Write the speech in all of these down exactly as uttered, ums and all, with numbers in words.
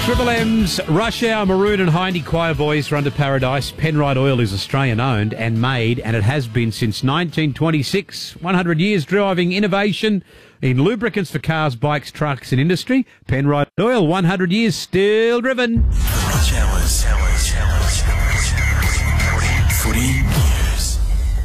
Triple M's Rush Hour, Maroon and Hindy Choir Boys for Under Paradise. Penrite Oil is Australian-owned and made, and it has been since nineteen twenty-six. one hundred years driving innovation in lubricants for cars, bikes, trucks and industry. Penrite Oil, one hundred years still driven. Rush Hours. Footy News.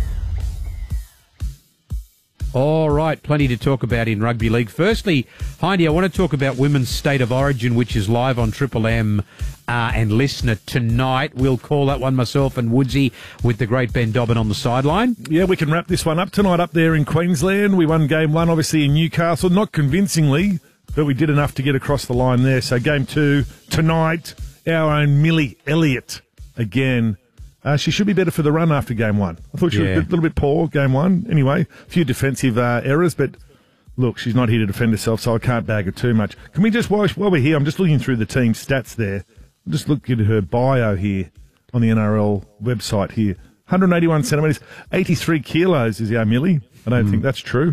All right, plenty to talk about in rugby league. Firstly, Hindy, I want to talk about Women's State of Origin, which is live on Triple M uh, and Listener tonight. We'll call that one myself and Woodsy with the great Ben Dobbin on the sideline. Yeah, we can wrap this one up tonight up there in Queensland. We won game one, obviously, in Newcastle. Not convincingly, but we did enough to get across the line there. So game two tonight, our own Millie Elliott again. Uh, she should be better for the run after game one. I thought she Yeah. was a little bit poor game one. Anyway, a few defensive uh, errors, but look, she's not here to defend herself, so I can't bag her too much. Can we just, while, while we're here, I'm just looking through the team stats there. I'm just looking at her bio here on the N R L website here. one hundred eighty-one centimetres, eighty-three kilos is our Millie. I don't mm. think that's true.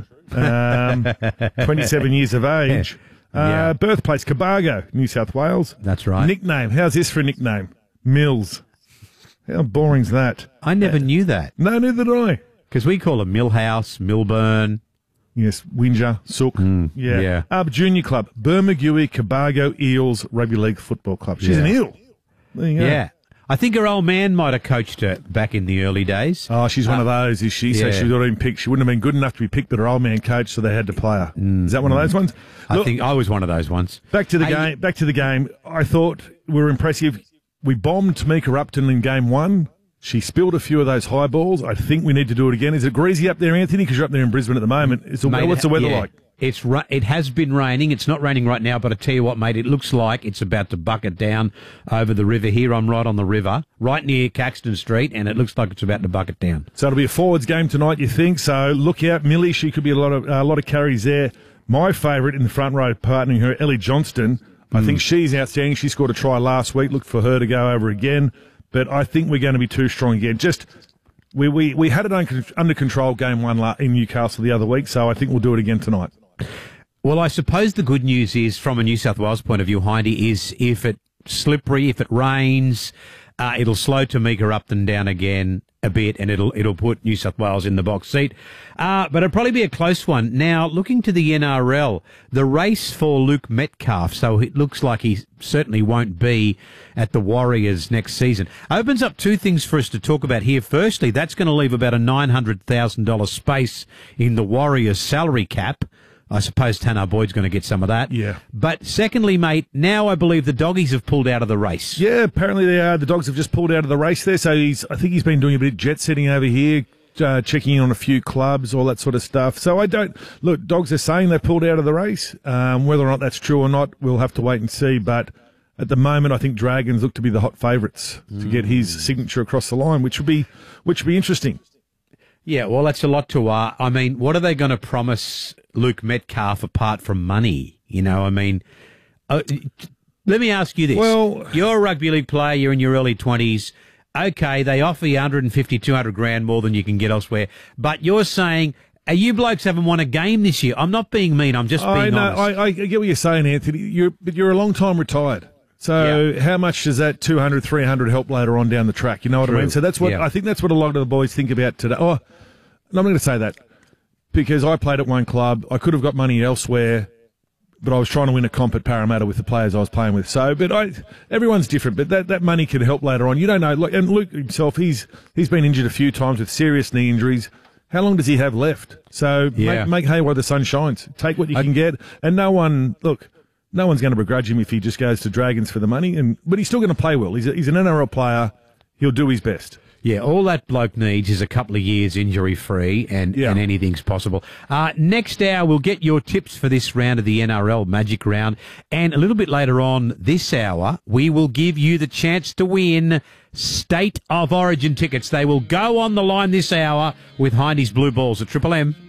Um, twenty-seven years of age. Uh, Yeah. Birthplace, Cobargo, New South Wales. That's right. Nickname, how's this for a nickname? Mills. How boring's that? I never knew that, No, neither did I. because we call them Millhouse, Milburn. Yes, Windsor, Sook. yeah. yeah. Up Junior Club, Bermagui, Cobargo Eels Rugby League Football Club. She's Yeah. an eel. There you go. Yeah. I think her old man might have coached her back in the early days. Oh, she's one of those, is she? So yeah. she was already picked. She wouldn't have been good enough to be picked, but her old man coached, so they had to play her. Is that one of those ones? I Look, think I was one of those ones. back to the Hey, game. Back to the game. I thought we were impressive. We bombed Tamika Upton in game one. She spilled a few of those high balls. I think we need to do it again. Is it greasy up there, Anthony? Because you're up there in Brisbane at the moment. It's the, Mate, what's the weather yeah. like? It's ru- It has been raining. It's not raining right now, but I tell you what, mate, it looks like it's about to bucket down over the river here. I'm right on the river, right near Caxton Street, and it looks like it's about to bucket down. So it'll be a forwards game tonight, you think? So look out, Millie. She could be a lot of a lot of carries there. My favourite in the front row, partnering her, Ellie Johnston. I Mm. think she's outstanding. She scored a try last week. Look for her to go over again. But I think we're going to be too strong again. Just we we, we had it un- under control game one la- in Newcastle the other week, so I think we'll do it again tonight. Well, I suppose the good news is, from a New South Wales point of view, Hindy, is if it's slippery, if it rains, uh, it'll slow Tamika Upton down again a bit, and it'll it'll put New South Wales in the box seat. Uh, but it'll probably be a close one. Now, looking to the N R L, the race for Luke Metcalf, so it looks like he certainly won't be at the Warriors next season, opens up two things for us to talk about here. Firstly, that's going to leave about a nine hundred thousand dollars space in the Warriors' salary cap. I suppose Tanner Boyd's going to get some of that. Yeah. But secondly, mate, now I believe the Doggies have pulled out of the race. Yeah, apparently they are. The Dogs have just pulled out of the race there, so he's. I think he's been doing a bit of jet setting over here, uh, checking in on a few clubs, all that sort of stuff. So I don't look. Dogs are saying they pulled out of the race. Um, whether or not that's true or not, we'll have to wait and see. But at the moment, I think Dragons look to be the hot favourites mm. to get his signature across the line, which would be which would be interesting. Yeah, well, that's a lot to. Uh, I mean, what are they going to promise Luke Metcalf apart from money? You know, I mean, uh, let me ask you this. Well, you're a rugby league player. You're in your early twenties. Okay, they offer you one hundred fifty, two hundred grand more than you can get elsewhere. But you're saying, uh, you blokes haven't won a game this year. I'm not being mean. I'm just being I know, honest. I, I get what you're saying, Anthony. You're, but you're a long time retired. So Yeah. how much does that two hundred, three hundred help later on down the track? You know what True. I mean? So that's what Yeah. I think that's what a lot of the boys think about today. Oh, no, I'm not going to say that because I played at one club. I could have got money elsewhere, but I was trying to win a comp at Parramatta with the players I was playing with. So, but I, everyone's different, but that, that money can help later on. You don't know. Look, and Luke himself, he's, he's been injured a few times with serious knee injuries. How long does he have left? So Yeah. make, make hay while the sun shines. Take what you I- can get. And no one, look, no one's going to begrudge him if he just goes to Dragons for the money. And But he's still going to play well. He's, a, he's an N R L player. He'll do his best. Yeah, all that bloke needs is a couple of years injury-free, and, Yeah. and anything's possible. Uh, next hour, we'll get your tips for this round of the N R L Magic Round. And a little bit later on this hour, we will give you the chance to win State of Origin tickets. They will go on the line this hour with Hindy's Blue Balls at Triple M.